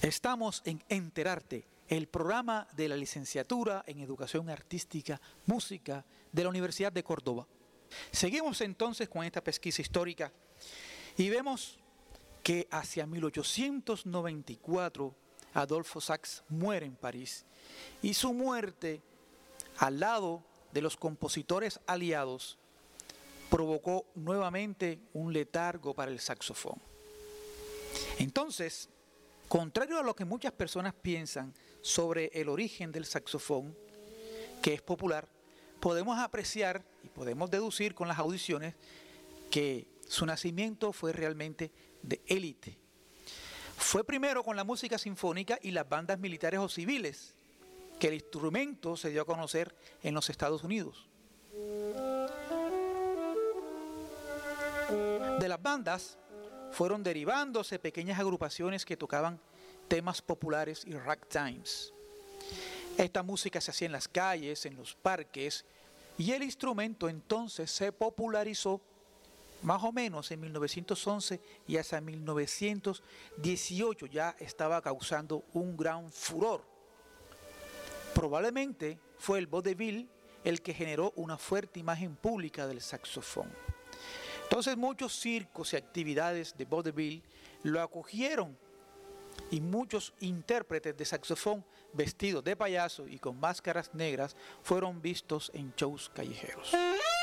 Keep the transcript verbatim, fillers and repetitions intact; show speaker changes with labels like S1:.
S1: Estamos en Enterarte, el programa de la licenciatura en Educación Artística, Música de la Universidad de Córdoba. Seguimos entonces con esta pesquisa histórica y vemos que hacia mil ochocientos noventa y cuatro Adolphe Sax muere en París y su muerte al lado de los compositores aliados provocó nuevamente un letargo para el saxofón. Entonces, contrario a lo que muchas personas piensan sobre el origen del saxofón, que es popular, podemos apreciar y podemos deducir con las audiciones que su nacimiento fue realmente de élite. Fue primero con la música sinfónica y las bandas militares o civiles que el instrumento se dio a conocer en los Estados Unidos. De las bandas fueron derivándose pequeñas agrupaciones que tocaban temas populares y ragtimes. Esta música se hacía en las calles, en los parques, y el instrumento entonces se popularizó más o menos en mil novecientos once y hasta mil novecientos dieciocho ya estaba causando un gran furor. Probablemente fue el vaudeville el que generó una fuerte imagen pública del saxofón. Entonces muchos circos y actividades de vaudeville lo acogieron y muchos intérpretes de saxofón vestidos de payaso y con máscaras negras fueron vistos en shows callejeros.